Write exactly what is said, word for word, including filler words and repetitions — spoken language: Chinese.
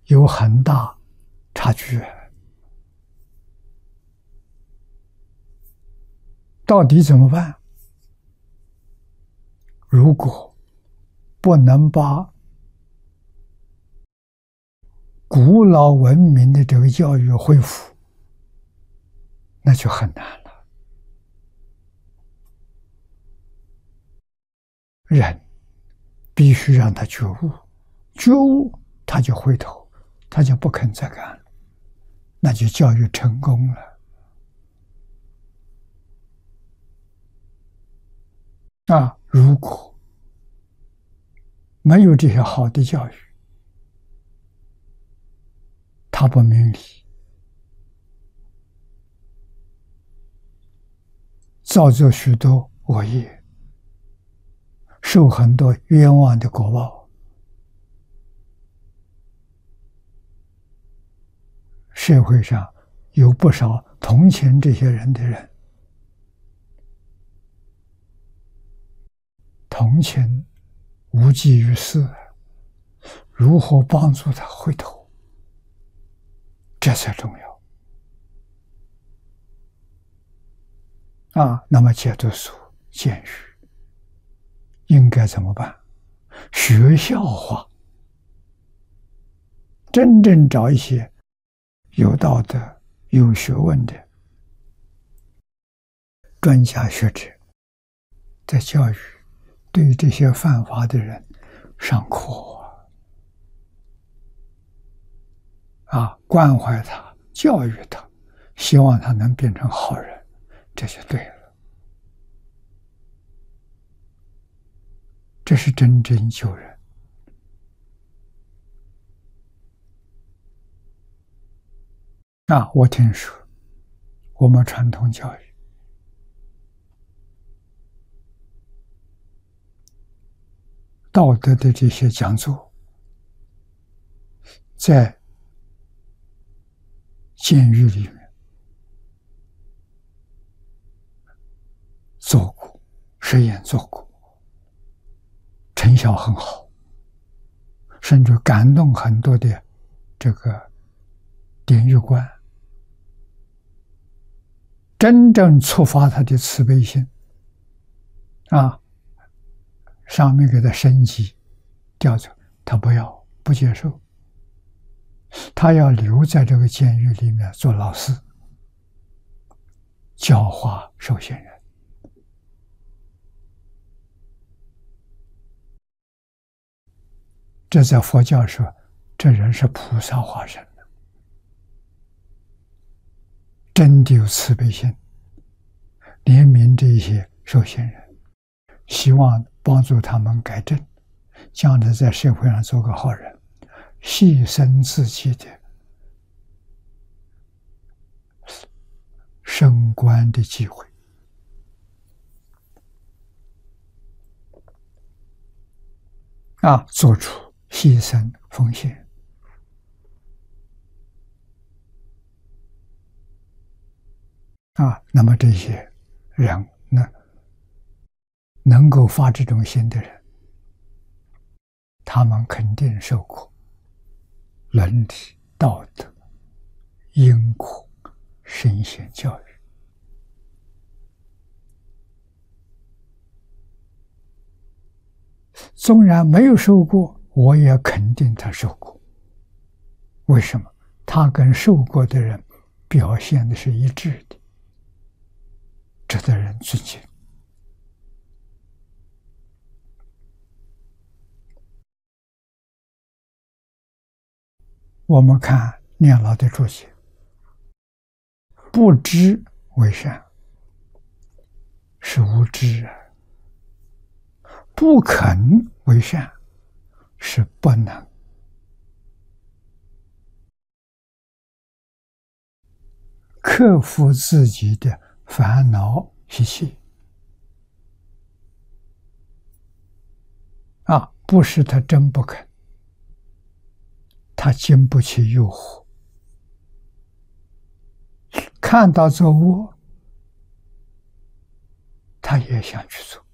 有很大差距。到底怎么办？如果不能把古老文明的这个教育恢复，那就很难了。人必须让他觉悟，觉悟他就回头，他就不肯再干了，那就教育成功了。啊，如果没有这些好的教育，他不明理，造作许多恶业，受很多冤枉的果报。社会上有不少同情这些人的人，同情无济于事，如何帮助他回头，这才重要。啊，那么戒毒所、监狱应该怎么办？学校化，真正找一些有道德、有学问的专家学者，在教育对这些犯法的人上课啊，关怀他，教育他，希望他能变成好人，这就对了。这是真正救人。啊，我听说我们传统教育道德的这些讲座，在监狱里面做过实验，做过，成效很好，甚至感动很多的这个典狱官，真正触发他的慈悲心啊！上面给他升级调走，他不要，不接受，他要留在这个监狱里面做老师，教化受刑人。这在佛教说，这人是菩萨化身的，真的有慈悲心，怜悯这些受刑人，希望帮助他们改正，将来在社会上做个好人，牺牲自己的升官的机会。啊，做出牺牲奉献。啊，那么这些人呢，能够发这种心的人，他们肯定受过伦理、道德、因果、圣贤教育。纵然没有受过，我也肯定他受过。为什么？他跟受过的人表现的是一致的，值得人尊敬。我们看念老的注解，不知为善是无知啊，不肯为善是不能。克服自己的烦恼习气啊，不是他真不肯，他经不起诱惑，看到做恶，他也想去做。